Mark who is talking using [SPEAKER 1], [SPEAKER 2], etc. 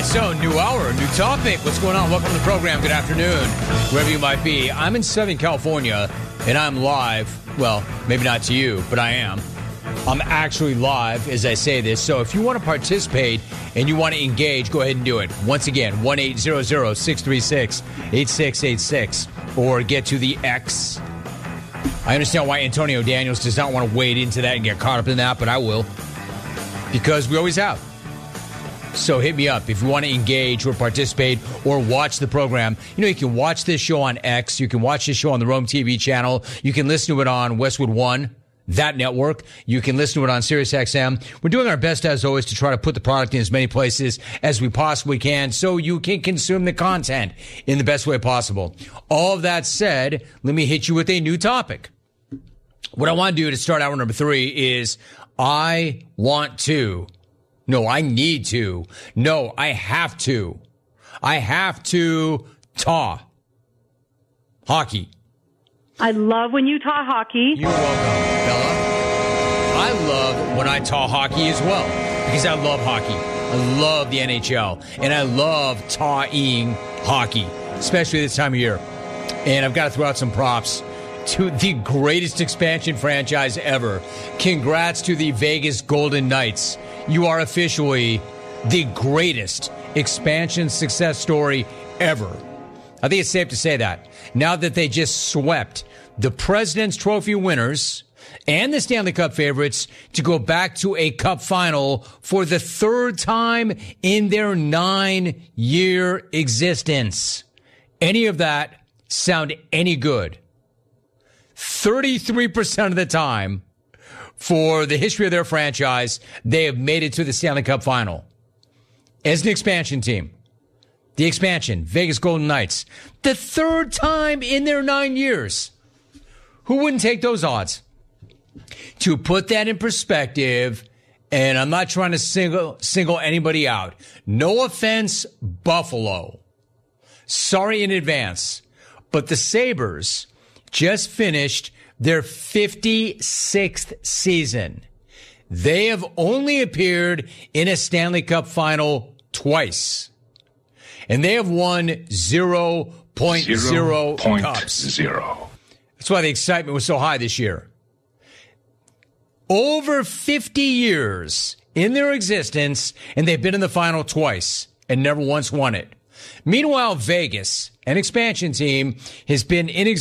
[SPEAKER 1] right, so new hour, new topic. What's going on? Welcome to the program. Good afternoon, wherever you might be. I'm in Southern California, and I'm live. Well, maybe not to you, but I am. I'm actually live as I say this. So if you want to participate and you want to engage, go ahead and do it. Once again, 1-800-636-8686. Or get to the X. I understand why Antonio Daniels does not want to wade into that and get caught up in that, but I will. Because we always have. So hit me up if you want to engage or participate or watch the program. You know, you can watch this show on X. You can watch this show on the Rome TV channel. You can listen to it on Westwood One, that network. You can listen to it on Sirius XM. We're doing our best, as always, to try to put the product in as many places as we possibly can so you can consume the content in the best way possible. All of that said, let me hit you with a new topic. What I want to do to start hour number 3 is I need to. No, I have to. I have to talk hockey.
[SPEAKER 2] I love when you talk hockey.
[SPEAKER 1] You're welcome, Bella. I love when I talk hockey as well because I love hockey. I love the NHL, and I love tawing hockey, especially this time of year. And I've got to throw out some props to the greatest expansion franchise ever. Congrats to the Vegas Golden Knights. You are officially the greatest expansion success story ever. I think it's safe to say that. Now that they just swept the President's Trophy winners and the Stanley Cup favorites to go back to a Cup final for the 3rd time in their 9-year existence. Any of that sound any good? 33% of the time for the history of their franchise, they have made it to the Stanley Cup final. As an expansion team, the expansion, Vegas Golden Knights, the 3rd time in their 9 years. Who wouldn't take those odds? To put that in perspective, and I'm not trying to single anybody out. No offense, Buffalo. Sorry in advance. But the Sabres just finished their 56th season. They have only appeared in a Stanley Cup final twice. And they have won 0.0 cups. That's why the excitement was so high this year. Over 50 years in their existence, and they've been in the final twice and never once won it. Meanwhile, Vegas, an expansion team, has been in existence